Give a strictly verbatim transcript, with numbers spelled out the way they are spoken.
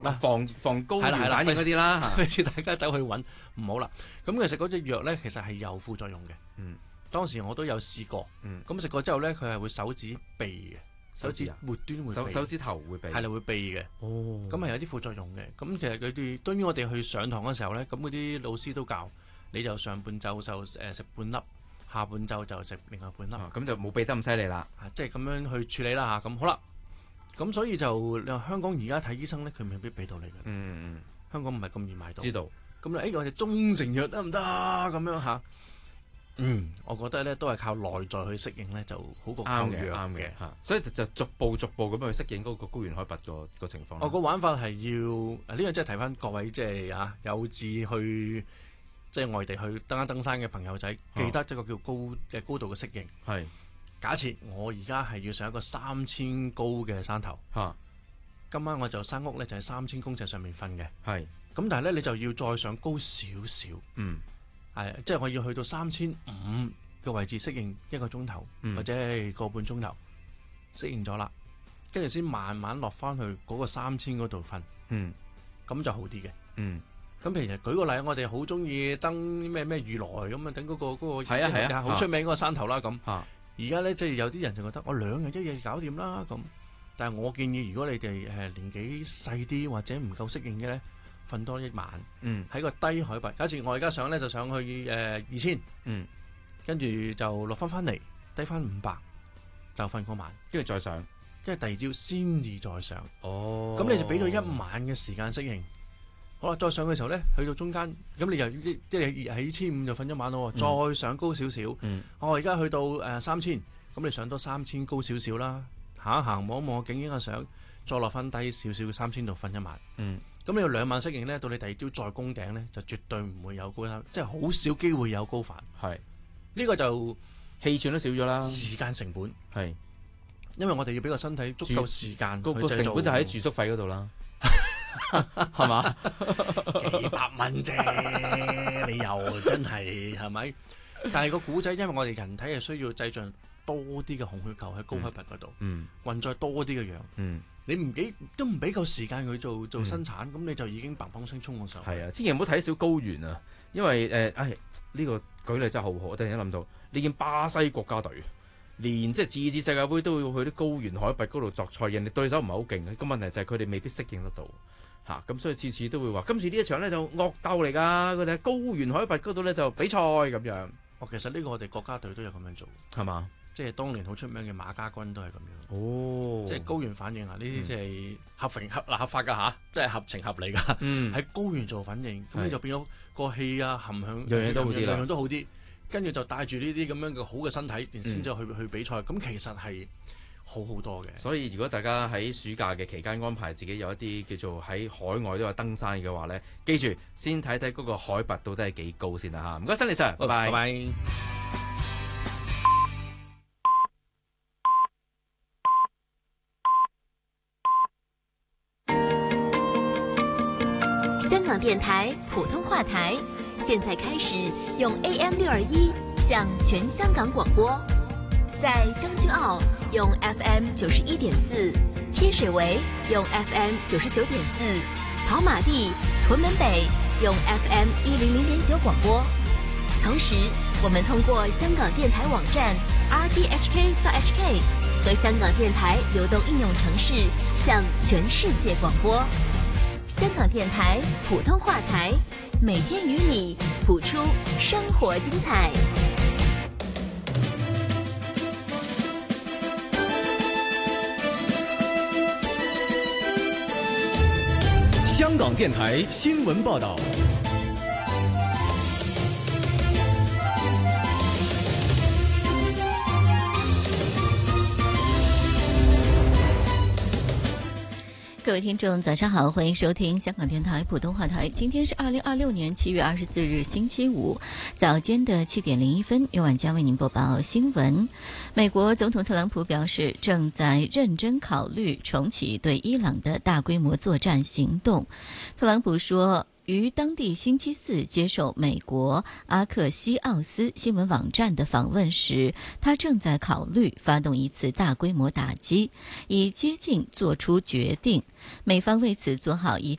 啦，防防高原反應嗰啲啦， 費事大家走去揾唔好啦。咁其實嗰隻藥咧，其實係有副作用嘅。 嗯， 當時我都有試過。 嗯， 咁食過之後咧，佢係會手指痹嘅，手指末端會手手指頭會痹， 係啦會痹嘅。 哦， 咁係有啲副作用嘅。咁其實佢哋對於我哋去上堂嘅時候咧，咁嗰啲老師都教，你就上半晝就誒食半粒，下半晝就食另外半粒。 咁、哦、就冇痹得咁犀利啦。 即係咁樣去處理啦嚇。咁好啦。咁所以就你話香港而家睇醫生咧，佢未必俾到你嘅。 嗯嗯香港唔係咁易買到。知道。咁咧，誒我哋中成藥得唔得咁樣嚇？嗯，我覺得咧都係靠內在去適應咧，就好過靠藥啱嘅嚇。 所以就就逐步逐步咁樣去適應嗰個高原海拔個個情況。 我個玩法係要呢樣，即係提翻各位即係啊有志去即係外地去登一登山嘅朋友仔，記得一個叫高嘅高度嘅適應。係。假設我而家係要上一個三千高嘅山頭，啊、今晚我就山屋咧就喺三千公尺上面瞓嘅，係咁，但係咧你就要再上高少少，嗯，係即係我要去到三千五嘅位置適應一個鐘頭，嗯、或者係個半鐘頭適應咗啦，跟住先慢慢落翻去嗰個三千嗰度瞓，嗯，咁就好啲嘅，嗯。咁譬如舉個例，我哋好中意登咩咩如來咁啊，等嗰個嗰、嗰個係啊係啊好出名嗰個山頭啦咁。而家咧，即係有啲人就覺得我兩日一夜搞掂啦咁，但係我建議，如果你哋誒年紀細啲或者唔夠適應嘅咧，瞓多一晚，嗯，喺個低海拔。假設我而家上咧就上去誒二千，嗯，跟住就落翻翻嚟，低翻五百，就瞓嗰晚， 跟住再上， 跟住第二朝先至再上。 哦， 咁你就俾到一晚嘅時間適應。好啦，再上嘅時候咧，去到中間，咁你又即係喺千五就瞓一晚咯，嗯、再上高少少。嗯、我而家去到誒三千，咁你上多三千高少少啦，行一行望一望景影下相，再落翻低少少三千度瞓一晚。咁、嗯、你有兩晚適應咧，到你第二朝再攻頂咧，就絕對唔會有高山，即係好少機會有高反。係呢、呢個就氣喘都少咗啦， 時間成本係， 因為我哋要俾個身體足夠時間， 個個成本就喺住宿費嗰度啦。係嘛？ 幾百蚊啫，你又真係係咪？但係個古仔，因為我哋人體係需要製造多啲嘅紅血球喺高海拔嗰度，嗯，運載多啲嘅氧，嗯，你唔俾都唔俾夠時間佢做做生產，咁、嗯、你就已經砰砰聲衝咗上去。係啊， 千祈唔好睇小高原啊，因為誒，唉、呃，呢、這個舉例真係好好。我突然間諗到，你見巴西國家隊連即係次次世界盃都要去啲高原海拔嗰度作賽，人哋對手唔係好勁嘅，個問題就係佢哋未必適應得到。嚇咁、啊、所以次次都會話，今次呢一場咧就惡鬥嚟㗎，佢哋喺高原海拔嗰度咧就比賽咁樣。 哦，其實呢個我哋國家隊都有咁樣做， 係嘛？ 即係當年好出名嘅馬家軍都係咁樣。 哦， 即係高原反應啊！呢啲即係合情合嗱合法㗎嚇，即係合情合理㗎。嗯，喺高原做反應，咁你就變咗個氣啊含響樣樣都好啲啦， 樣樣都好啲。跟住就帶住呢啲咁樣嘅好嘅身體，先至去、嗯、去比賽。咁其實係好好多嘅。 所以如果大家喺暑假嘅期間安排自己有一啲叫做喺海外都有登山嘅話咧，記住先睇睇嗰個海拔到底係幾高先啦嚇。唔該，辛尼 Sir，拜拜。 拜拜。 香港電台普通話台，現在開始用 A M 六二一向全香港廣播，在將軍澳用 F M 九十一點四，天水圍用 F M 九十九點四，跑馬地、屯門北用 F M 一零零點九廣播。同時，我們通過香港電台網站 r t h k dot h k 和香港電台流動應用程式向全世界廣播。香港電台普通話台，每天與你譜出生活精彩。 香港電台新聞報道。 各位聽眾早上好，歡迎收聽香港電台普通話台。今天是二零二六年七月二十四日星期五早間的七點零一分，由晚間為您播報新聞。美國總統特朗普表示，正在認真考慮重啟對伊朗的大規模作戰行動。特朗普說， 于当地星期四接受美国阿克西奥斯新闻网站的访问时，他正在考虑发动一次大规模打击，以接近做出决定。美方为此做好一